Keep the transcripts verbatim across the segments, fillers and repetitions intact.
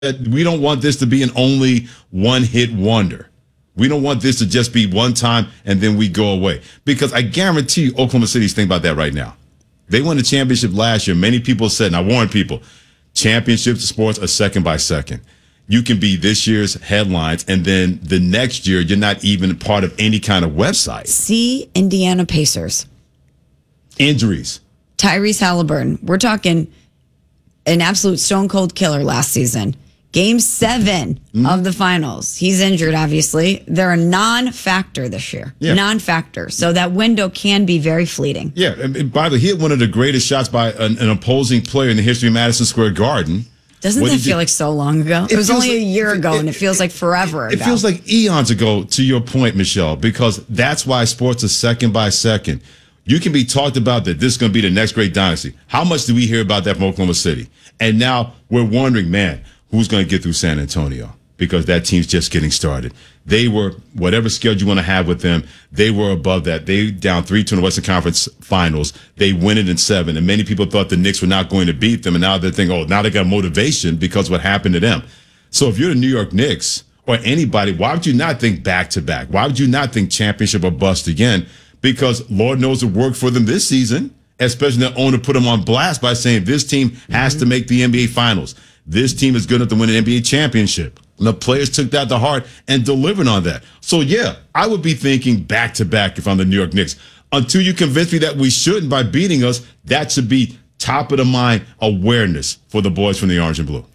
we don't want this to be an only one-hit wonder. We don't want this to just be one time and then we go away. Because I guarantee you Oklahoma City's thinking about that right now. They won the championship last year. Many people said, and I warn people, championships sports are second by second. You can be this year's headlines, and then the next year, you're not even part of any kind of website. See Indiana Pacers. Injuries. Tyrese Halliburton. We're talking an absolute stone cold killer last season. Game seven mm-hmm. of the finals. He's injured, obviously. They're a non-factor this year. Yeah. Non-factor. So that window can be very fleeting. Yeah. And by the way, he hit one of the greatest shots by an, an opposing player in the history of Madison Square Garden. Doesn't what that feel like so long ago? It, it was only like, a year ago, it, and it feels like forever it, ago. It feels like eons ago, to your point, Michelle, because that's why sports are second by second. You can be talked about that this is going to be the next great dynasty. How much do we hear about that from Oklahoma City? And now we're wondering, man, who's going to get through San Antonio? Because that team's just getting started. They were, whatever schedule you want to have with them, they were above that. They down three two in the Western Conference Finals. They win it in seven. And many people thought the Knicks were not going to beat them. And now they're thinking, oh, now they got motivation because of what happened to them. So if you're the New York Knicks or anybody, why would you not think back to back? Why would you not think championship or bust again? Because Lord knows it worked for them this season, especially the owner put them on blast by saying this team has mm-hmm. to make the N B A Finals. This team is good enough to win an N B A championship. And the players took that to heart and delivered on that. So, yeah, I would be thinking back-to-back if I'm the New York Knicks. Until you convince me that we shouldn't by beating us, that should be top-of-the-mind awareness for the boys from the Orange and Blue.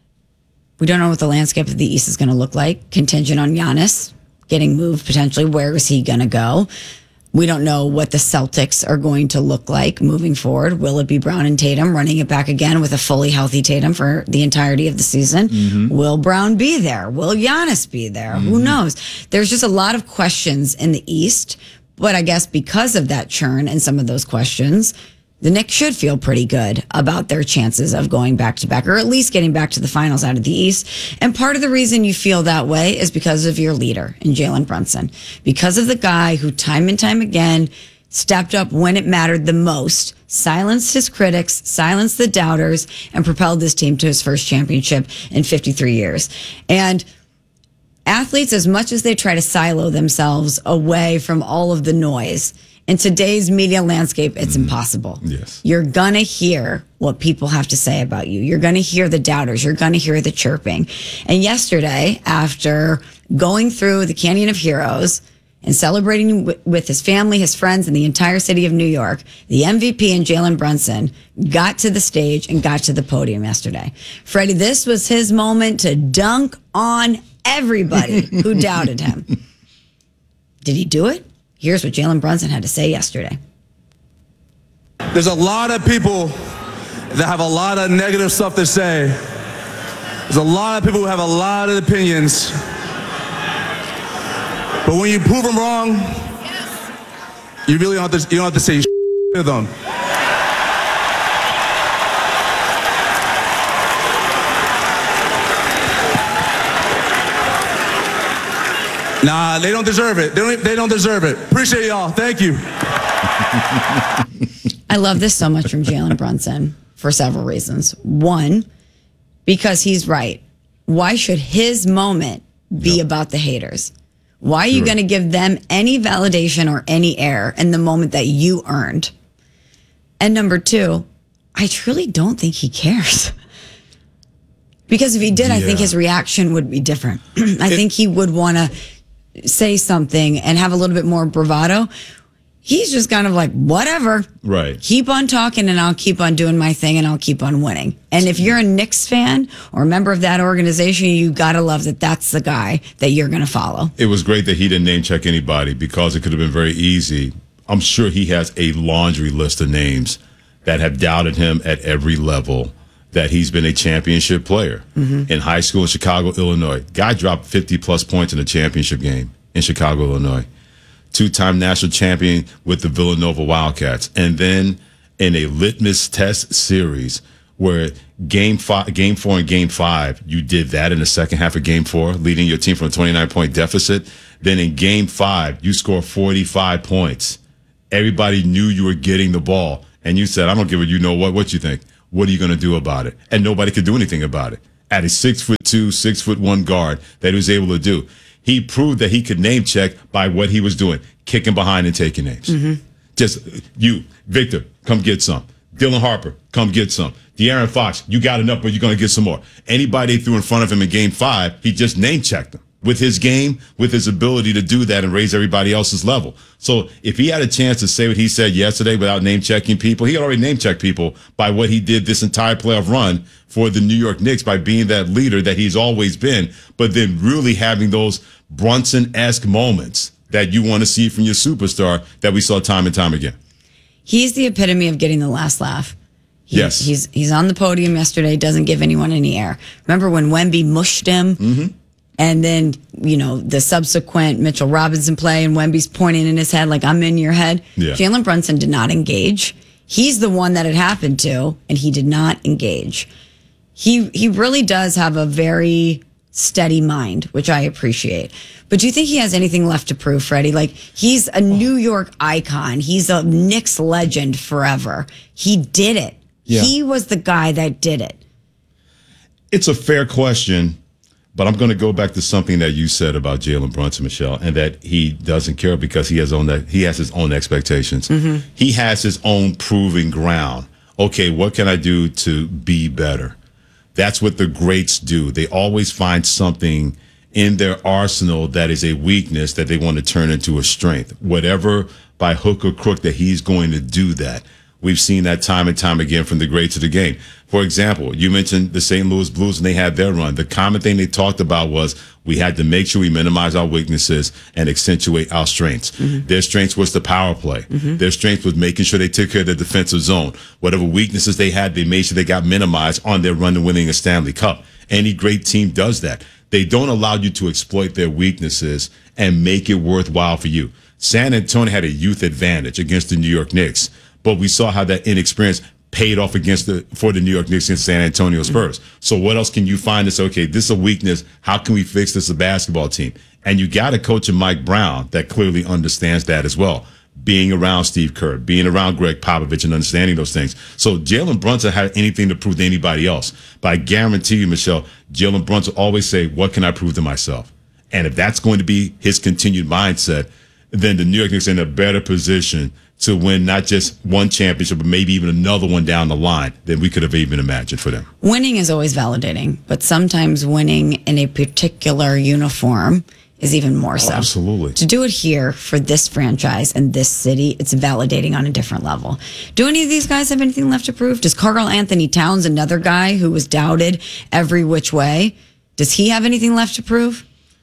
We don't know what the landscape of the East is going to look like. Contingent on Giannis getting moved potentially. Where is he going to go? We don't know what the Celtics are going to look like moving forward. Will it be Brown and Tatum running it back again with a fully healthy Tatum for the entirety of the season? Mm-hmm. Will Brown be there? Will Giannis be there? Mm-hmm. Who knows? There's just a lot of questions in the East. But I guess because of that churn and some of those questions, the Knicks should feel pretty good about their chances of going back to back, or at least getting back to the finals out of the East. And part of the reason you feel that way is because of your leader in Jalen Brunson, because of the guy who time and time again stepped up when it mattered the most, silenced his critics, silenced the doubters, and propelled this team to his first championship in fifty-three years. And athletes, as much as they try to silo themselves away from all of the noise, in today's media landscape, it's mm. impossible. Yes. You're going to hear what people have to say about you. You're going to hear the doubters. You're going to hear the chirping. And yesterday, after going through the Canyon of Heroes and celebrating w- with his family, his friends, and the entire city of New York, the M V P and Jalen Brunson got to the stage and got to the podium yesterday. Freddie, this was his moment to dunk on everybody who doubted him. Did he do it? Here's what Jalen Brunson had to say yesterday. There's a lot of people that have a lot of negative stuff to say. There's a lot of people who have a lot of opinions. But when you prove them wrong, you really don't have to, you don't have to say shit to them. Nah, they don't deserve it. They don't, they don't deserve it. Appreciate y'all. Thank you. I love this so much from Jalen Brunson for several reasons. One, because he's right. Why should his moment be yep. about the haters? Why are you sure. going to give them any validation or any air in the moment that you earned? And number two, I truly don't think he cares. Because if he did, yeah. I think his reaction would be different. I it, think he would want to say something and have a little bit more bravado. He's just kind of like, whatever. Right. Keep on talking and I'll keep on doing my thing and I'll keep on winning. And if you're a Knicks fan or a member of that organization, you got to love that that's the guy that you're going to follow. It was great that he didn't name check anybody because it could have been very easy. I'm sure he has a laundry list of names that have doubted him at every level, that he's been a championship player. Mm-hmm. In high school in Chicago, Illinois. Guy dropped fifty-plus points in a championship game in Chicago, Illinois. Two-time national champion with the Villanova Wildcats. And then in a litmus test series where game five, game four and game five, you did that in the second half of game four, leading your team from a twenty-nine point deficit. Then in game five, you score forty-five points. Everybody knew you were getting the ball. And you said, I don't give a you know what, what you think. What are you going to do about it? And nobody could do anything about it. at a six foot two, six foot one guard that he was able to do. He proved that he could name check by what he was doing, kicking behind and taking names. Mm-hmm. Just you, Victor, come get some. Dylan Harper, come get some. De'Aaron Fox, you got enough, but you're going to get some more. Anybody they threw in front of him in game five, he just name checked them with his game, with his ability to do that and raise everybody else's level. So if he had a chance to say what he said yesterday without name checking people, he had already name checked people by what he did this entire playoff run for the New York Knicks by being that leader that he's always been, but then really having those Brunson-esque moments that you want to see from your superstar that we saw time and time again. He's the epitome of getting the last laugh. He, Yes. He's he's on the podium yesterday, doesn't give anyone any air. Remember when Wemby mushed him? Mm-hmm. And then, you know, the subsequent Mitchell Robinson play and Wemby's pointing in his head like, I'm in your head. Yeah. Jalen Brunson did not engage. He's the one that it happened to, and he did not engage. He he really does have a very steady mind, which I appreciate. But do you think he has anything left to prove, Freddie? Like, he's a New York icon. He's a Knicks legend forever. He did it. Yeah. He was the guy that did it. It's a fair question, but I'm going to go back to something that you said about Jalen Brunson, Michelle, and that he doesn't care because he has own that he has his own expectations. Mm-hmm. He has his own proving ground. Okay, what can I do to be better? That's what the greats do. They always find something in their arsenal that is a weakness that they want to turn into a strength. Whatever, by hook or crook, that he's going to do that. We've seen that time and time again from the greats of the game. For example, you mentioned the Saint Louis Blues and they had their run. The common thing they talked about was we had to make sure we minimize our weaknesses and accentuate our strengths. Mm-hmm. Their strengths was the power play. Mm-hmm. Their strength was making sure they took care of the defensive zone. Whatever weaknesses they had, they made sure they got minimized on their run to winning a Stanley Cup. Any great team does that. They don't allow you to exploit their weaknesses and make it worthwhile for you. San Antonio had a youth advantage against the New York Knicks, but we saw how that inexperience paid off against the for the New York Knicks against San Antonio Spurs. Mm-hmm. So what else can you find to say, okay, this is a weakness. How can we fix this as a basketball team? And you got a coach in Mike Brown that clearly understands that as well. Being around Steve Kerr, being around Greg Popovich and understanding those things. So Jalen Brunson had anything to prove to anybody else. But I guarantee you, Michelle, Jalen Brunson always say, what can I prove to myself? And if that's going to be his continued mindset, then the New York Knicks are in a better position to win not just one championship, but maybe even another one down the line than we could have even imagined for them. Winning is always validating, but sometimes winning in a particular uniform is even more so. Oh, absolutely. To do it here for this franchise and this city, it's validating on a different level. Do any of these guys have anything left to prove? Does Karl Anthony Towns, another guy who was doubted every which way, does he have anything left to prove?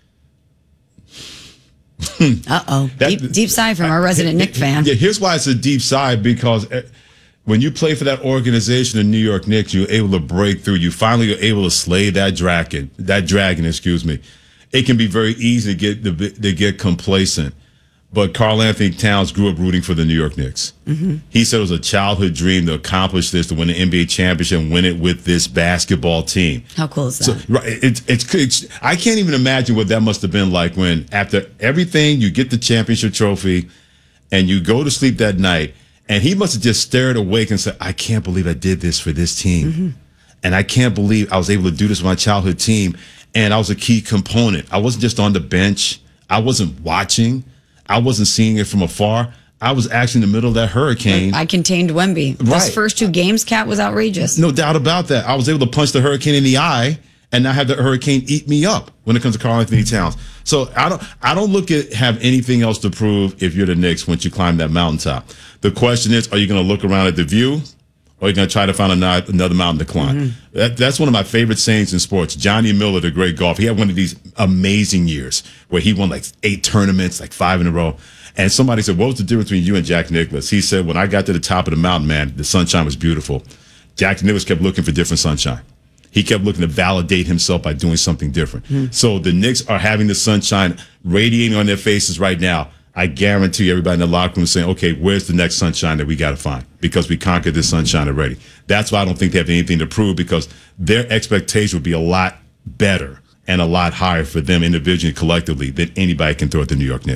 Uh-oh. That- Deep, deep sigh from our resident Knick fan. Yeah, here's why it's a deep sigh, because uh, when you play for that organization, the New York Knicks, you're able to break through. You finally are able to slay that dragon, that dragon, excuse me. It can be very easy to get to, to get complacent. But Karl Anthony Towns grew up rooting for the New York Knicks. Mm-hmm. He said it was a childhood dream to accomplish this, to win the N B A championship and win it with this basketball team. How cool is that? So, right, it's, it's it's I can't even imagine what that must have been like when after everything you get the championship trophy and you go to sleep that night, and he must have just stared awake and said, I can't believe I did this for this team. Mm-hmm. And I can't believe I was able to do this with my childhood team. And I was a key component. I wasn't just on the bench. I wasn't watching. I wasn't seeing it from afar. I was actually in the middle of that hurricane. I contained Wemby. Right. Those first two games, Cat, was outrageous. No doubt about that. I was able to punch the hurricane in the eye and not have the hurricane eat me up when it comes to Karl Anthony Towns. So I don't I don't look at have anything else to prove if you're the Knicks once you climb that mountaintop. The question is, are you going to look around at the view? Or you're going to try to find another, another mountain to climb. Mm-hmm. That, that's one of my favorite sayings in sports. Johnny Miller, the great golfer, he had one of these amazing years where he won like eight tournaments, like five in a row. And somebody said, what was the difference between you and Jack Nicklaus? He said, when I got to the top of the mountain, man, the sunshine was beautiful. Jack Nicklaus kept looking for different sunshine. He kept looking to validate himself by doing something different. Mm-hmm. So the Knicks are having the sunshine radiating on their faces right now. I guarantee everybody in the locker room is saying, okay, where's the next sunshine that we got to find? Because we conquered this sunshine already. That's why I don't think they have anything to prove, because their expectation would be a lot better and a lot higher for them individually and collectively than anybody can throw at the New York Knicks.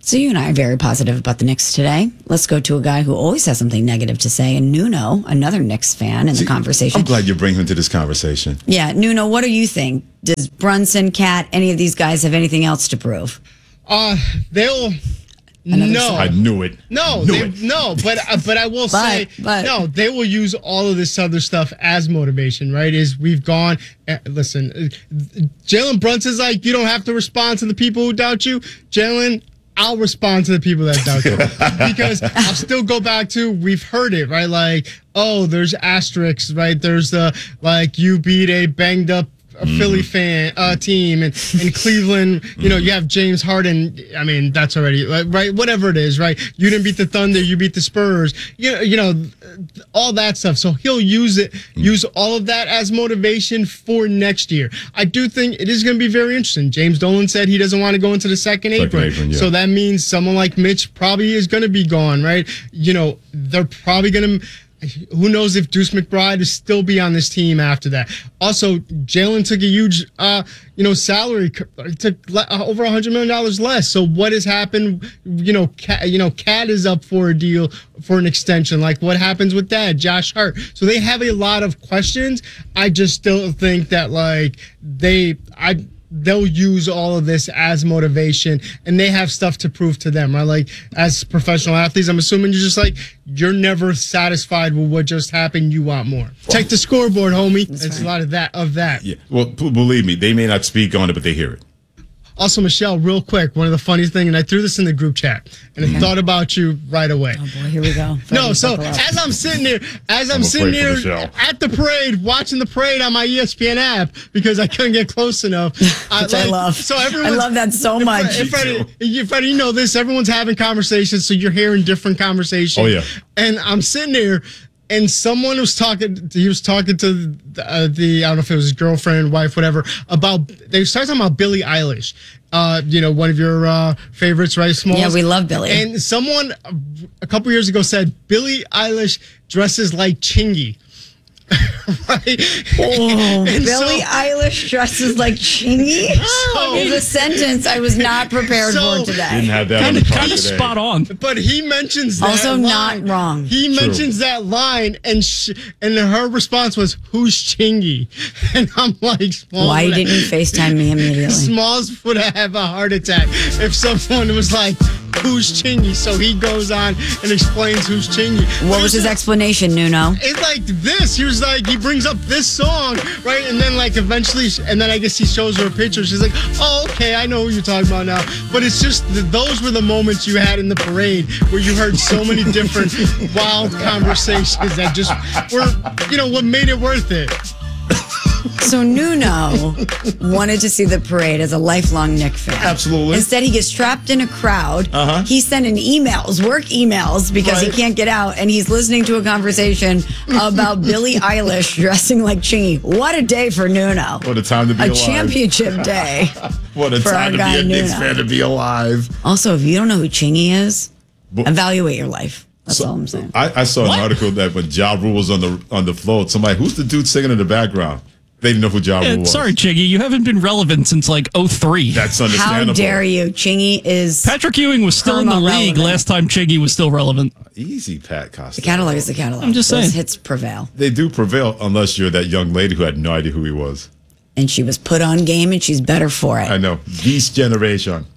So you and I are very positive about the Knicks today. Let's go to a guy who always has something negative to say, and Nuno, another Knicks fan in the conversation. I'm glad you bring him into this conversation. Yeah, Nuno, what do you think? Does Brunson, Cat, any of these guys have anything else to prove? Uh, they'll. Another no, I knew it. no, Knew they, it. no. But uh, but I will But- say, but- no. They will use all of this other stuff as motivation, right? Is we've gone. Uh, listen, uh, Jalen Brunson's like, you don't have to respond to the people who doubt you. Jalen, I'll respond to the people that doubt you because I'll still go back to we've heard it, right? Like, oh, there's asterisks, right? There's the like you beat a banged up a Philly fan uh, team and in Cleveland, you know, you have James Harden. I mean, that's already like, right. Whatever it is, right? You didn't beat the Thunder, you beat the Spurs. You you know, all that stuff. So he'll use it, use all of that as motivation for next year. I do think it is going to be very interesting. James Dolan said he doesn't want to go into the second, Second apron, apron, yeah. so that means someone like Mitch probably is going to be gone, right? You know, they're probably going to. Who knows if Deuce McBride will still be on this team after that? Also, Jalen took a huge, uh, you know, salary. He took le- uh, over a hundred million dollars less. So what has happened? You know, Cat, you know, Cat is up for a deal for an extension. Like what happens with that? Josh Hart. So they have a lot of questions. I just still think that like they, I. They'll use all of this as motivation and they have stuff to prove to them, right? Like as professional athletes, I'm assuming you're just like, you're never satisfied with what just happened. You want more. Check the scoreboard, homie. It's right. a lot of that, of that. Yeah. Well, p- believe me, they may not speak on it, but they hear it. Also, Michelle, real quick, one of the funniest things, and I threw this in the group chat and I thought about you right away. Oh boy, here we go. No, Freddie, so buckle up. as I'm sitting there, as I'm, I'm sitting afraid for there Michelle. at the parade, watching the parade on my E S P N app because I couldn't get close enough. Which I love. So I everyone, love that so much. If Freddie, if Freddie, you know this, everyone's having conversations, so you're hearing different conversations. Oh, yeah. And I'm sitting there, and someone was talking. He was talking to the, uh, the I don't know if it was his girlfriend, wife, whatever. About they started talking about Billie Eilish. Uh, you know, one of your uh, favorites, right? Smalls? Yeah, we love Billie. And someone uh, a couple years ago said Billie Eilish dresses like Chingy. Right? Oh, And Billie so- Eilish dresses like Chingy So- is a sentence I was not prepared So- for today. Didn't have that on Kind the of, top kind of today. spot on. But he mentions that Also line. not wrong. He True. mentions that line, and sh- and her response was, "Who's Chingy?" And I'm like, Smalls Why would didn't you FaceTime me immediately? Smalls would have a heart attack if someone was like, "Who's Chingy?" So he goes on and explains who's Chingy. What was his explanation, Nuno? It's like this. He was like, he brings up this song, right? And then, like, eventually, and then I guess he shows her a picture. She's like, oh, okay, I know who you're talking about now. But it's just, those were the moments you had in the parade where you heard so many different wild conversations that just were, you know, what made it worth it. So Nuno wanted to see the parade as a lifelong Knick fan. Absolutely. Instead, he gets trapped in a crowd. Uh-huh. He's sending emails, work emails, because Right. he can't get out, and he's listening to a conversation about Billie Eilish dressing like Chingy. What a day for Nuno. What a time to be A alive. championship day. What a for our time to be guy a Knicks Nuno. fan to be alive. Also, if you don't know who Chingy is, But- evaluate your life. That's So- all I'm saying. I, I saw an article that when Ja Rule was on the on the float, somebody, who's the dude singing in the background? They didn't know who Ja Rule Yeah, was. sorry, Chiggy, you haven't been relevant since like oh three. That's How understandable. dare you? Chingy is Patrick Ewing was still in the Perma league relevant. last time Chiggy was still relevant. Easy, Pat the Costello. catalog is the catalog. I'm just Those saying. hits prevail. They do prevail unless you're that young lady who had no idea who he was. And she was put on game, and she's better for it. I know. Beast generation.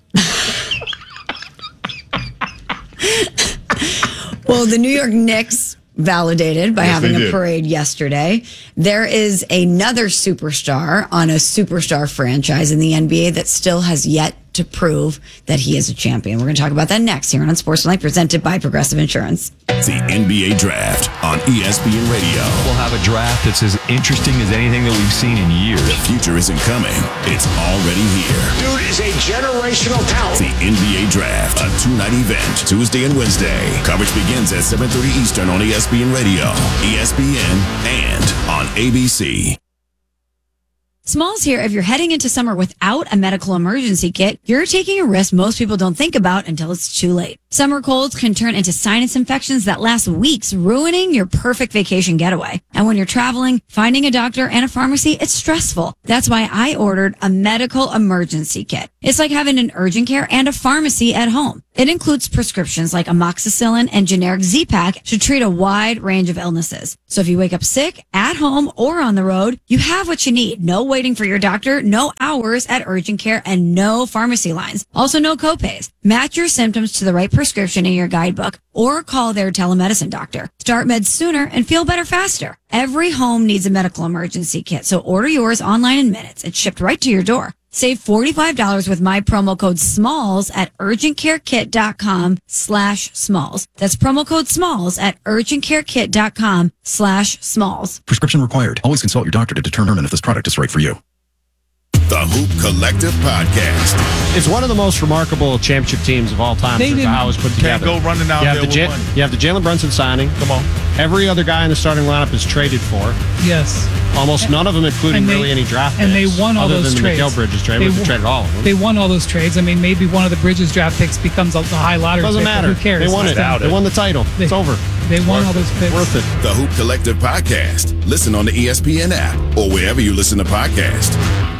Well, the New York Knicks validated by Yes, having they a did. parade yesterday. There is another superstar on a superstar franchise in the N B A that still has yet to prove that he is a champion. We're going to talk about that next here on Sportsline, presented by Progressive Insurance. The N B A Draft on E S P N Radio. We'll have a draft that's as interesting as anything that we've seen in years. The future isn't coming. It's already here. Dude is a generational talent. The N B A Draft, a two-night event, Tuesday and Wednesday. Coverage begins at seven thirty Eastern on E S P N Radio, E S P N, and on A B C. Smalls here. If you're heading into summer without a medical emergency kit, you're taking a risk most people don't think about until it's too late. Summer colds can turn into sinus infections that last weeks, ruining your perfect vacation getaway. And when you're traveling, finding a doctor and a pharmacy, it's stressful. That's why I ordered a medical emergency kit. It's like having an urgent care and a pharmacy at home. It includes prescriptions like amoxicillin and generic Z-Pak to treat a wide range of illnesses. So if you wake up sick, at home, or on the road, you have what you need. No waiting for your doctor, no hours at urgent care, and no pharmacy lines. Also, no copays. Match your symptoms to the right prescription in your guidebook or call their telemedicine doctor. Start meds sooner and feel better faster. Every home needs a medical emergency kit, so order yours online in minutes. It's shipped right to your door. Save forty-five dollars with my promo code SMALLS at urgentcarekit.com slash SMALLS. That's promo code SMALLS at urgentcarekit.com slash SMALLS. Prescription required. Always consult your doctor to determine if this product is right for you. The Hoop Collective Podcast. It's one of the most remarkable championship teams of all time. They since how it was put together. Can't go running out you have there the with Ja- money. You have the Jalen Brunson signing. Come on. Every other guy in the starting lineup is traded for. Yes. Almost And- none of them, including and they- really any draft and picks. they won all other those than trades. the Mikal Bridges trade. They They won- traded all of them. They won all those trades. I mean, maybe one of the Bridges draft picks becomes a, the high lottery Doesn't pick, but matter. Who cares? They won it. Doubt They it. won the title. They- it's over. They won Worth all those picks. Worth it. The Hoop Collective Podcast. Listen on the E S P N app or wherever you listen to podcasts.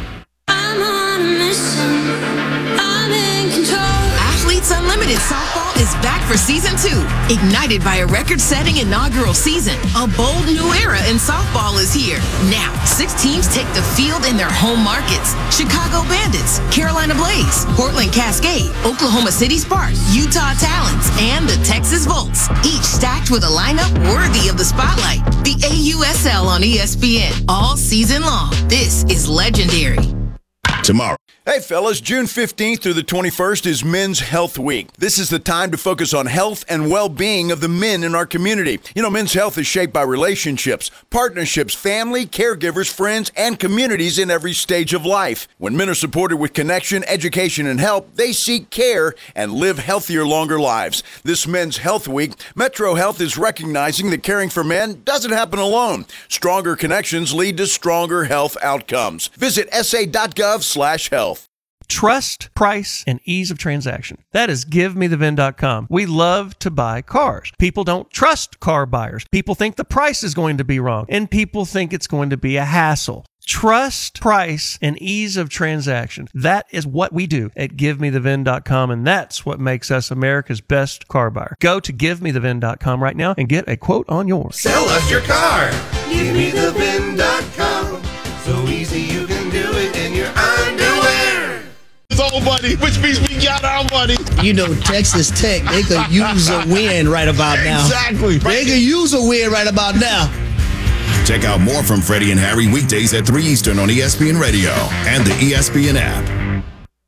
Athletes Unlimited Softball is back for season two. Ignited by a record-setting inaugural season, a bold new era in softball is here. Now, six teams take the field in their home markets. Chicago Bandits, Carolina Blaze, Portland Cascade, Oklahoma City Sparks, Utah Talons, and the Texas Volts. Each stacked with a lineup worthy of the spotlight. The A U S L on E S P N all season long. This is legendary. Tomorrow. Hey fellas, June fifteenth through the twenty-first is Men's Health Week. This is the time to focus on health and well-being of the men in our community. You know, men's health is shaped by relationships, partnerships, family, caregivers, friends, and communities in every stage of life. When men are supported with connection, education, and help, they seek care and live healthier, longer lives. This Men's Health Week, Metro Health is recognizing that caring for men doesn't happen alone. Stronger connections lead to stronger health outcomes. Visit s a dot gov slash health. Trust, price, and ease of transaction. That is give me the vin dot com. We love to buy cars. People don't trust car buyers. People think the price is going to be wrong, and people think it's going to be a hassle. Trust, price, and ease of transaction. That is what we do at give me the vin dot com, and that's what makes us America's best car buyer. Go to give me the vin dot com right now and get a quote on yours. Sell us your car. give me the vin dot com. So easy you can do it in your underwear. It's all money, which means we got our money. You know, Texas Tech, they could use a win right about now. Exactly. They could use a win right about now. Check out more from Freddie and Harry weekdays at three Eastern on E S P N Radio and the E S P N app.